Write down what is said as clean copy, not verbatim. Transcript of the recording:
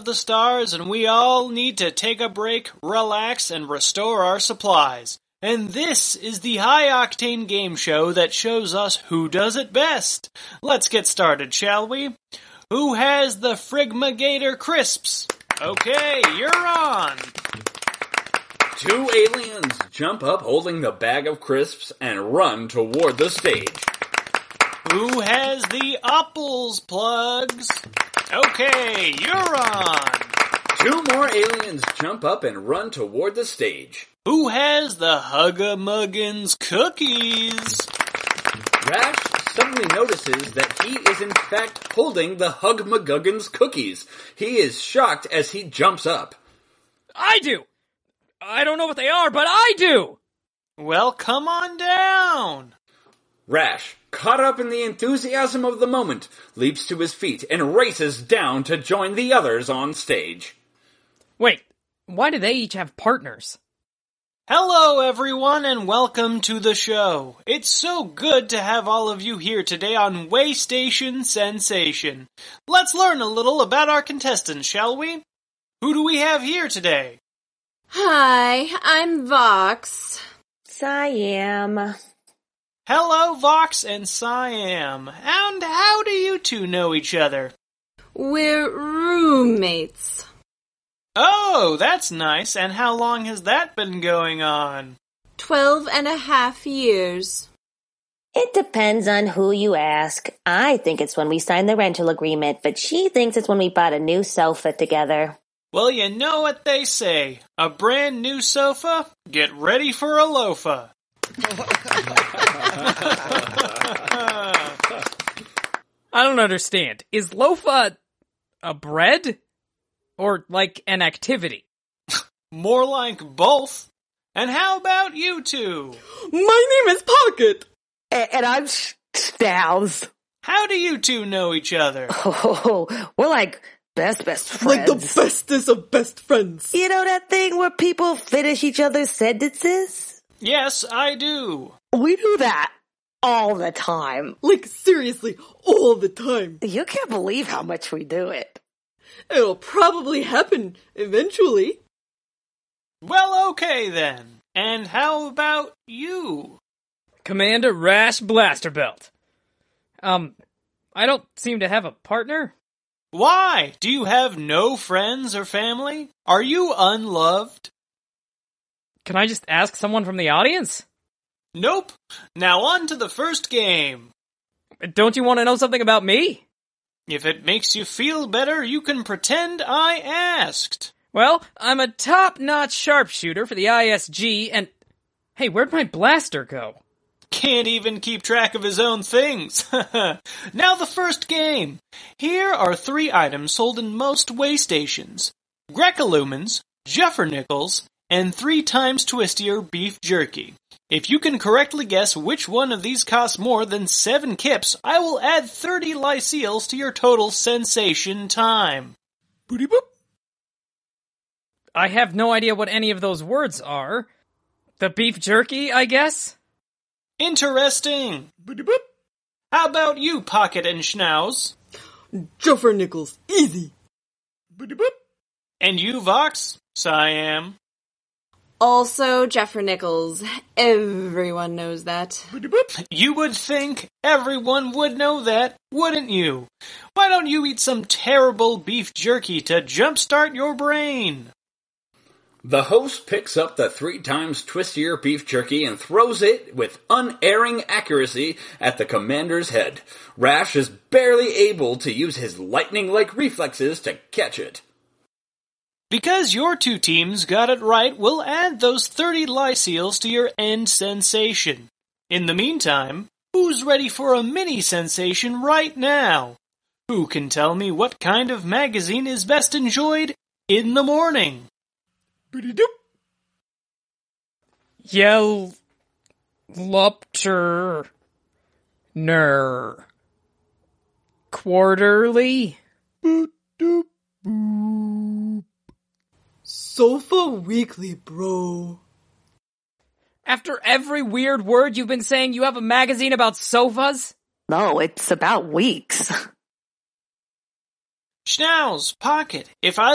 the stars and we all need to take a break, relax, and restore our supplies. And this is the high-octane game show that shows us who does it best. Let's get started, shall we? Who has the Frigmagator crisps? Okay, you're on. Two aliens jump up holding the bag of crisps and run toward the stage. Who has the Apples plugs? Okay, you're on. Two more aliens jump up and run toward the stage. Who has the Huggamuggins cookies? Rash suddenly notices that he is in fact holding the Huggamuggins cookies. He is shocked as he jumps up. I do! I don't know what they are, but I do! Well, come on down. Rash, caught up in the enthusiasm of the moment, leaps to his feet and races down to join the others on stage. Wait, why do they each have partners? Hello, everyone, and welcome to the show. It's so good to have all of you here today on Waystation Sensation. Let's learn a little about our contestants, shall we? Who do we have here today? Hi, I'm Vox. Siam. Hello, Vox and Siam. And how do you two know each other? We're roommates. Oh, that's nice. And how long has that been going on? 12.5 years. It depends on who you ask. I think it's when we signed the rental agreement, but she thinks it's when we bought a new sofa together. Well, you know what they say. A brand new sofa? Get ready for a loafa. I don't understand. Is loafa a bread? Or like an activity? More like both. And how about you two? My name is Pocket. And I'm Stals. How do you two know each other? Oh, we're like best friends. Like the bestest of best friends. You know that thing where people finish each other's sentences? Yes, I do. We do that all the time. Like seriously, all the time. You can't believe how much we do it. It'll probably happen eventually. Well, okay then. And how about you? Commander Rash Blasterbelt. I don't seem to have a partner. Why? Do you have no friends or family? Are you unloved? Can I just ask someone from the audience? Nope. Now on to the first game. Don't you want to know something about me? If it makes you feel better, you can pretend I asked. Well, I'm a top-notch sharpshooter for the ISG, and... Hey, where'd my blaster go? Can't even keep track of his own things. Now the first game. Here are 3 items sold in most Waystations. Grecolumens, Jeffernickels, and 3 times twistier beef jerky. If you can correctly guess which one of these costs more than 7 kips, I will add 30 lyceals to your total sensation time. Booty boop. I have no idea what any of those words are. The beef jerky, I guess? Interesting. Booty boop. How about you, Pocket and Schnauz? Jeffernickels. Easy. Booty boop. And you, Vox? Siam. Also Jeffernickels. Everyone knows that. Booty boop. You would think everyone would know that, wouldn't you? Why don't you eat some terrible beef jerky to jumpstart your brain? The host picks up the 3 times twistier beef jerky and throws it with unerring accuracy at the commander's head. Rash is barely able to use his lightning-like reflexes to catch it. Because your 2 teams got it right, we'll add those 30 lyceals to your end sensation. In the meantime, who's ready for a mini sensation right now? Who can tell me what kind of magazine is best enjoyed in the morning? Booty doop. Yellupter. Ner. Quarterly? Boot doop boop. Sofa Weekly, bro. After every weird word you've been saying, you have a magazine about sofas? No, it's about weeks. Schnauz, Pocket, if I